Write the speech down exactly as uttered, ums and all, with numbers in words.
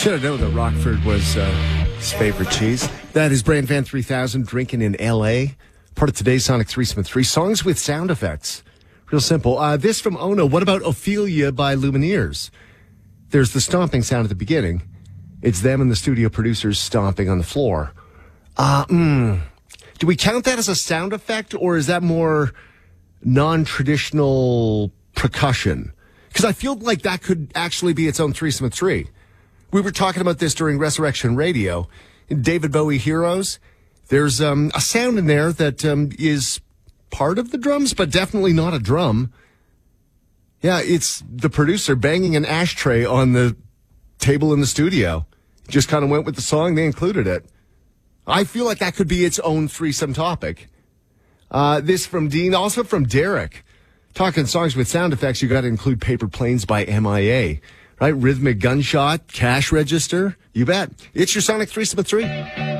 Should have known that Rockford was uh, his favorite cheese. That is Brand Van three thousand, Drinking in L A. Part of today's Sonic Threesome of Three. Songs with sound effects. Real simple. Uh, this from Ono. What about Ophelia by Lumineers? There's the stomping sound at the beginning. It's them and the studio producers stomping on the floor. Uh, mm, do we count that as a sound effect, or is that more non-traditional percussion? Because I feel like that could actually be its own Threesome of Three. We were talking about this during Resurrection Radio. In David Bowie Heroes, there's um, a sound in there that um, is part of the drums, but definitely not a drum. Yeah, it's the producer banging an ashtray on the table in the studio. Just kind of went with the song. They included it. I feel like that could be its own threesome topic. Uh, this from Dean, also from Derek. Talking songs with sound effects, you got to include Paper Planes by M I A. Right? Rhythmic gunshot, cash register. You bet. It's your Sonic Threesome of Three.